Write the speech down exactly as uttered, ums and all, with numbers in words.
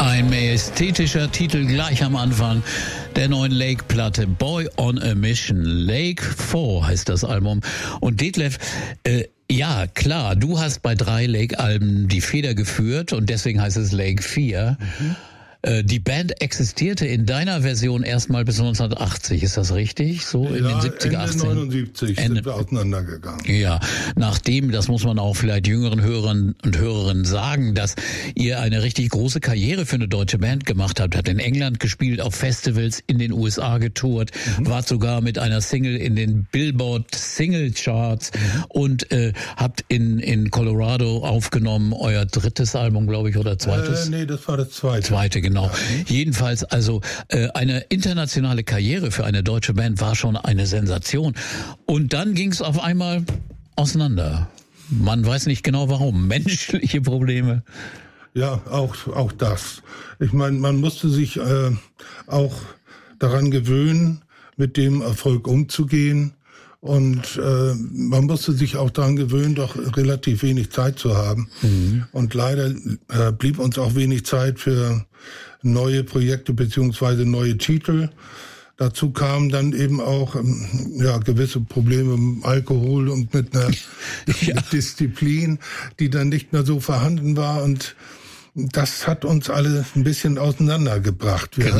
Ein majestätischer Titel gleich am Anfang der neuen Lake-Platte. Boy on a Mission. Lake vier heißt das Album. Und Detlef, äh, ja, klar, du hast bei drei Lake-Alben die Feder geführt und deswegen heißt es Lake vier. Mhm. Die Band existierte in deiner Version erstmal bis neunzehnhundertachtzig, ist das richtig? So in ja, den siebziger, Ende achtziger neunundsiebzig Ende, sind wir auseinandergegangen. Ja, nachdem, das muss man auch vielleicht jüngeren Hörern und Hörerinnen sagen, dass ihr eine richtig große Karriere für eine deutsche Band gemacht habt, habt in England gespielt, auf Festivals in den U S A getourt, mhm. wart sogar mit einer Single in den Billboard Single Charts mhm. und äh, habt in in Colorado aufgenommen, euer drittes Album, glaube ich, oder zweites? Äh, nee, das war das zweite. Zweite, genau. Genau. Jedenfalls, also äh, eine internationale Karriere für eine deutsche Band war schon eine Sensation. Und dann ging es auf einmal auseinander. Man weiß nicht genau warum. Menschliche Probleme. Ja, auch auch das. Ich meine, man musste sich äh, auch daran gewöhnen, mit dem Erfolg umzugehen. Und äh, man musste sich auch daran gewöhnen, doch relativ wenig Zeit zu haben. Mhm. Und leider äh, blieb uns auch wenig Zeit für neue Projekte beziehungsweise neue Titel. Dazu kamen dann eben auch ähm, ja gewisse Probleme mit Alkohol und mit einer ja. mit Disziplin, die dann nicht mehr so vorhanden war. Und das hat uns alle ein bisschen auseinandergebracht. Wir